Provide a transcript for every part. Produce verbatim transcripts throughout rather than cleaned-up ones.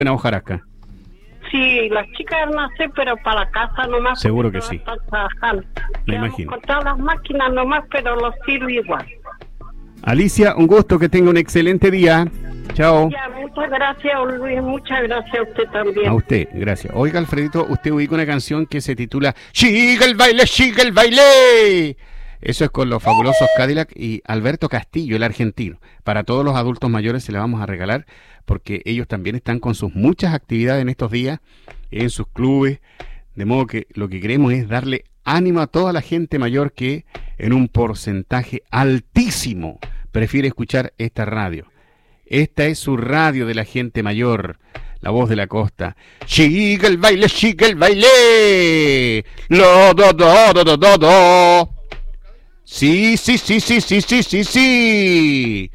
en hojarasca. Sí, las chicas van a hacer, pero para casa nomás. Seguro que sí. Están trabajando. Me Quedamos imagino. con todas las máquinas nomás, pero los sirve igual. Alicia, un gusto, que tenga un excelente día. Chao. Ya, muchas gracias, Luis, muchas gracias a usted también. A usted, gracias. Oiga, Alfredito, usted ubica una canción que se titula ¡Siga el baile, siga el baile! Eso es con los fabulosos Cadillac y Alberto Castillo, el argentino. Para todos los adultos mayores se la vamos a regalar, porque ellos también están con sus muchas actividades en estos días, en sus clubes, de modo que lo que queremos es darle ánimo a toda la gente mayor que en un porcentaje altísimo prefiere escuchar esta radio. Esta es su radio de la gente mayor, la voz de la costa. ¡Siga el baile, siga el baile! ¡Lo, do, do, do, do, do, do! Sí, sí, sí, sí, sí, sí, sí, sí.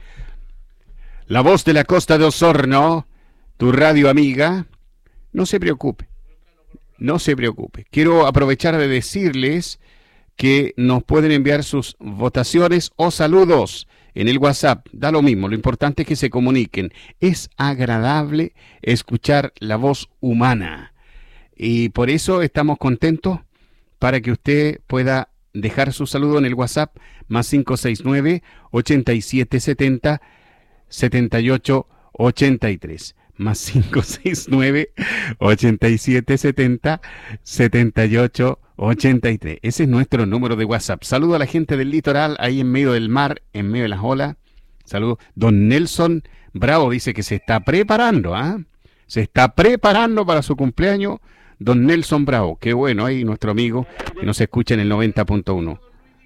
La voz de la costa de Osorno, tu radio amiga. No se preocupe, no se preocupe. Quiero aprovechar de decirles que nos pueden enviar sus votaciones o saludos en el WhatsApp. Da lo mismo, lo importante es que se comuniquen. Es agradable escuchar la voz humana y por eso estamos contentos para que usted pueda dejar su saludo en el WhatsApp más cinco seis nueve, ochenta y siete setenta, setenta y ocho ochenta y tres, más cinco seis nueve, ochenta y siete setenta, setenta y ocho ochenta y tres. Ese es nuestro número de WhatsApp. Saludo a la gente del litoral, ahí en medio del mar, en medio de las olas. Saludo. Don Nelson Bravo dice que se está preparando, ¿ah? ¿eh? Se está preparando para su cumpleaños. Don Nelson Bravo, qué bueno, ahí nuestro amigo que nos escucha en el noventa punto uno.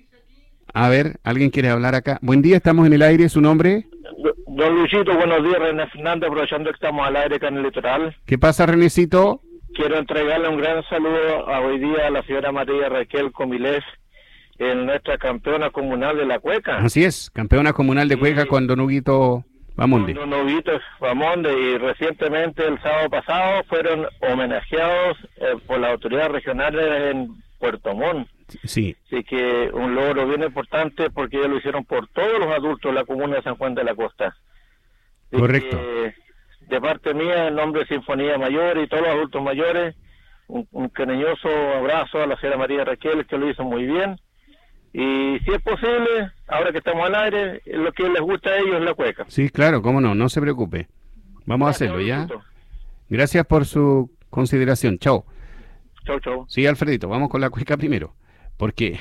A ver, ¿alguien quiere hablar acá? Buen día, estamos en el aire, ¿su nombre? Don Luisito, buenos días, René Fernández, aprovechando que estamos al aire acá en el litoral. ¿Qué pasa, Renecito? Quiero entregarle un gran saludo a hoy día a la señora María Raquel Comilés, en nuestra campeona comunal de la cueca. Así es, campeona comunal de cueca, sí, con Don Huguito Bamonde. Con Don Huguito Bamonde, y recientemente el sábado pasado fueron homenajeados eh, por las autoridades regionales en Puerto Montt. Sí. Así que un logro bien importante, porque ellos lo hicieron por todos los adultos de la comuna de San Juan de la Costa. Así correcto. Que, de parte mía, en nombre de Sinfonía Mayor y todos los adultos mayores, un, un cariñoso abrazo a la señora María Raquel, que lo hizo muy bien. Y si es posible, ahora que estamos al aire, lo que les gusta a ellos es la cueca. Sí, claro, cómo no, no se preocupe. Vamos Gracias, a hacerlo, ¿ya? Gracias por su consideración. Chao. Chau, chau. Sí, Alfredito, vamos con la cueca primero. Porque,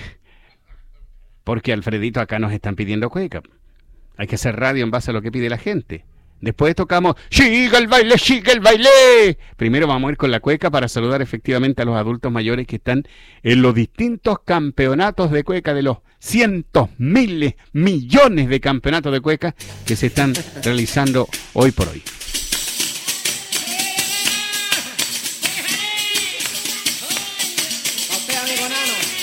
porque Alfredito, acá nos están pidiendo cueca. Hay que hacer radio en base a lo que pide la gente. Después tocamos ¡Siga el baile, siga el baile! Primero vamos a ir con la cueca para saludar efectivamente a los adultos mayores que están en los distintos campeonatos de cueca, de los cientos, miles, millones de campeonatos de cueca que se están realizando hoy por hoy.